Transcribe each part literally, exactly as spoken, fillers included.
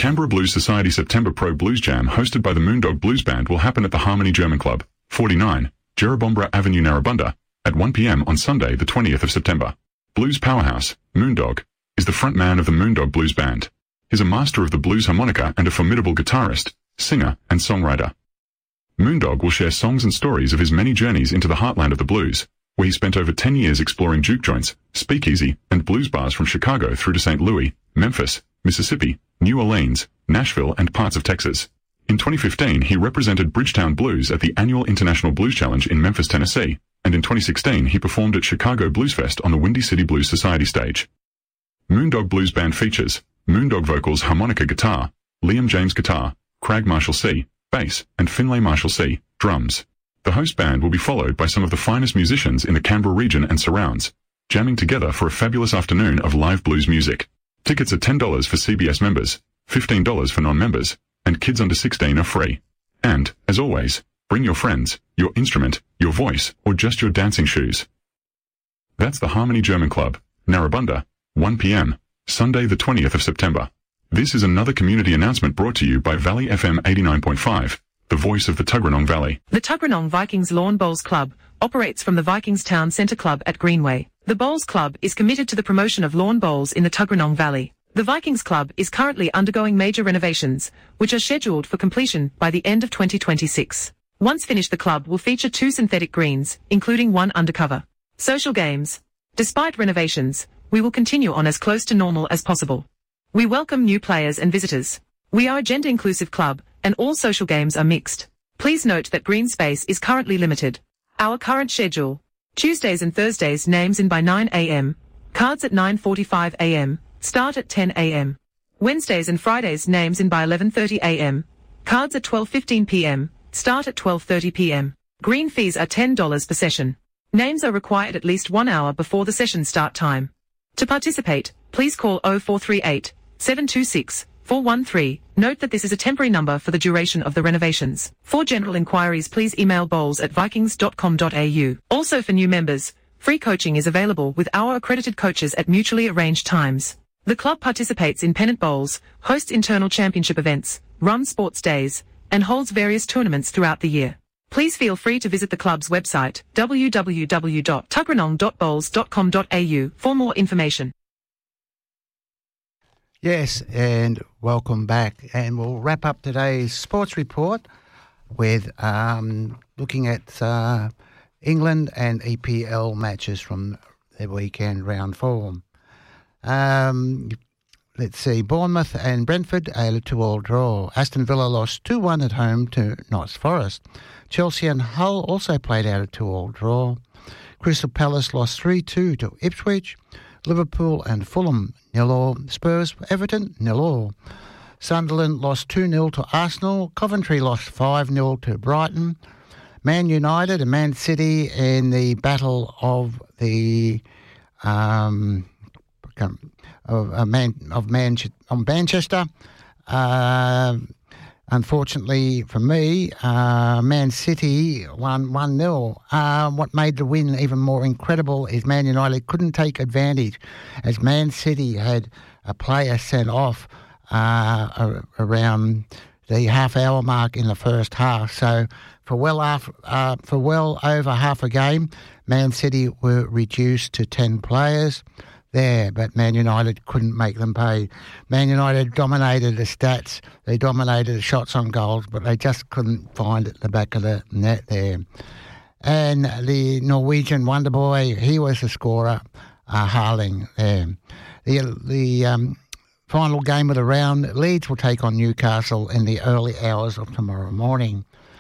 Canberra Blues Society September Pro Blues Jam hosted by the Moondog Blues Band will happen at the Harmony German Club, forty-nine, Jerrabombra Avenue, Narrabundah, at one p.m. on Sunday the twentieth of September. Blues powerhouse, Moondog, is the front man of the Moondog Blues Band. He's a master of the blues harmonica and a formidable guitarist, singer, and songwriter. Moondog will share songs and stories of his many journeys into the heartland of the blues, where he spent over ten years exploring juke joints, speakeasy, and blues bars from Chicago through to Saint Louis, Memphis, Mississippi, New Orleans, Nashville, and parts of Texas. In twenty fifteen, he represented Bridgetown Blues at the annual International Blues Challenge in Memphis, Tennessee, and in twenty sixteen he performed at Chicago Blues Fest on the Windy City Blues Society stage. Moondog Blues Band features Moondog vocals, harmonica, guitar, Liam James guitar, Craig Marshall C, bass, and Finlay Marshall C, drums. The host band will be followed by some of the finest musicians in the Canberra region and surrounds, jamming together for a fabulous afternoon of live blues music. Tickets are ten dollars for C B S members, fifteen dollars for non-members, and kids under sixteen are free. And, as always, bring your friends, your instrument, your voice, or just your dancing shoes. That's the Harmony German Club, Narrabundah, one p.m., Sunday the twentieth of September. This is another community announcement brought to you by Valley F M eighty-nine point five, the voice of the Tuggeranong Valley. The Tuggeranong Vikings Lawn Bowls Club operates from the Vikings Town Centre Club at Greenway. The Bowls Club is committed to the promotion of lawn bowls in the Tuggeranong Valley. The Vikings Club is currently undergoing major renovations, which are scheduled for completion by the end of twenty twenty-six. Once finished, the club will feature two synthetic greens, including one undercover. Social games. Despite renovations, we will continue on as close to normal as possible. We welcome new players and visitors. We are a gender-inclusive club, and all social games are mixed. Please note that green space is currently limited. Our current schedule. Tuesdays and Thursdays names in by nine a.m. Cards at nine forty-five a.m. Start at ten a.m. Wednesdays and Fridays names in by eleven thirty a.m. Cards at twelve fifteen p.m. Start at twelve thirty p.m. Green fees are ten dollars per session. Names are required at least one hour before the session start time. To participate, please call oh four three eight, seven two six, four one three. Note that this is a temporary number for the duration of the renovations. For general inquiries, please email bowls at vikings dot com dot a u. Also, for new members, free coaching is available with our accredited coaches at mutually arranged times. The club participates in pennant bowls, hosts internal championship events, runs sports days, and holds various tournaments throughout the year. Please feel free to visit the club's website, w w w dot tuggeranong dot bowls dot com dot a u, for more information. Yes, and welcome back. And we'll wrap up today's sports report with um, looking at uh, England and E P L matches from the weekend round four. Um, let's see, Bournemouth and Brentford, a two-all draw. Aston Villa lost two one at home to Notts Forest. Chelsea and Hull also played out a two-all draw. Crystal Palace lost three two to Ipswich. Liverpool and Fulham, nil all. Spurs, Everton, nil all. Sunderland lost two nil to Arsenal. Coventry lost five nil to Brighton. Man United and Man City in the battle of the um, of, uh, Man, of, Man, of Manchester. Uh, unfortunately for me, uh, Man City won one nil. Uh, what made the win even more incredible is Man United couldn't take advantage, as Man City had a player sent off uh, around the half-hour mark in the first half. So for well after, uh, for well over half a game, Man City were reduced to ten players there, but Man United couldn't make them pay. Man United dominated the stats, they dominated the shots on goals, but they just couldn't find it at the back of the net there. And the Norwegian wonder boy, he was the scorer, uh, Harling there. The, the um, final game of the round, Leeds will take on Newcastle in the early hours of tomorrow morning.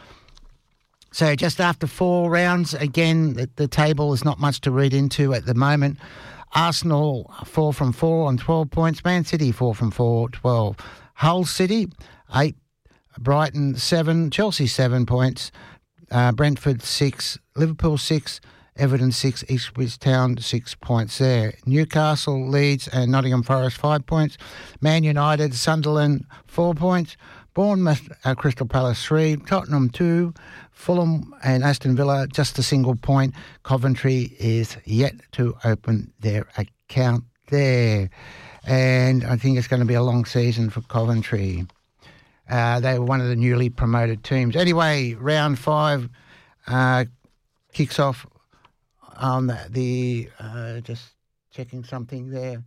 So just after four rounds, again, the, the table is not much to read into at the moment. Arsenal, four from four on twelve points. Man City, four from four, twelve. Hull City, eight. Brighton, seven. Chelsea, seven points. Uh, Brentford, six. Liverpool, six. Everton, six. Ipswich Town, six points there. Newcastle, Leeds and Nottingham Forest, five points. Man United, Sunderland, four points. Bournemouth, uh, Crystal Palace, three. Tottenham, two. Fulham and Aston Villa, just a single point. Coventry is yet to open their account there. and I think it's going to be a long season for Coventry. Uh, they were one of the newly promoted teams. Anyway, round five uh, kicks off on the, the uh, just checking something there.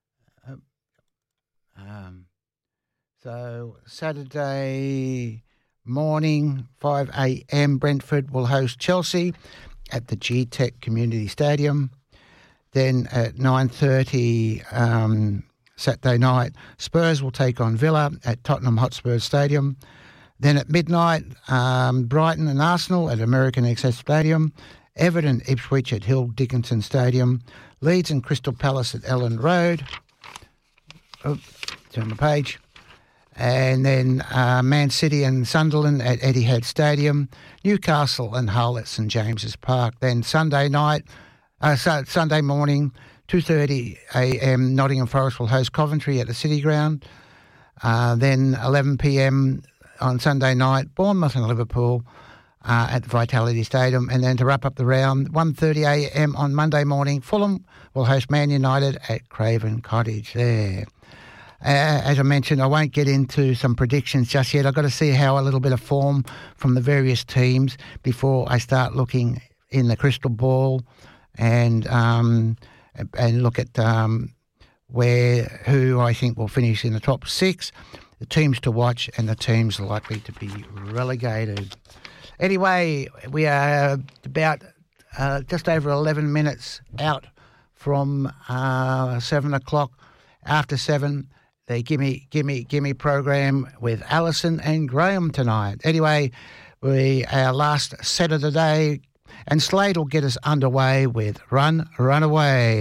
Um, so Saturday morning, five a.m, Brentford will host Chelsea at the G Tech Community Stadium. Then at nine thirty um, Saturday night, Spurs will take on Villa at Tottenham Hotspur Stadium. Then at midnight, um, Brighton and Arsenal at American Access Stadium. Everton Ipswich at Hill Dickinson Stadium. Leeds and Crystal Palace at Elland Road. Oh, turn the page. And then uh, Man City and Sunderland at Etihad Stadium. Newcastle and Hull at St James's Park. Then Sunday night, uh, so Sunday morning, two thirty a.m, Nottingham Forest will host Coventry at the City Ground. Uh, then eleven p.m. on Sunday night, Bournemouth and Liverpool uh, at the Vitality Stadium. And then to wrap up the round, one thirty a.m. on Monday morning, Fulham will host Man United at Craven Cottage there. Uh, as I mentioned, I won't get into some predictions just yet. I've got to see how a little bit of form from the various teams before I start looking in the crystal ball and um, and look at um, where who I think will finish in the top six, the teams to watch, and the teams likely to be relegated. Anyway, we are about uh, just over eleven minutes out from uh, seven o'clock. After seven, the Gimme, Gimme, Gimme program with Alison and Graham tonight. Anyway, we our last set of the day, and Slade will get us underway with Run, Run Away.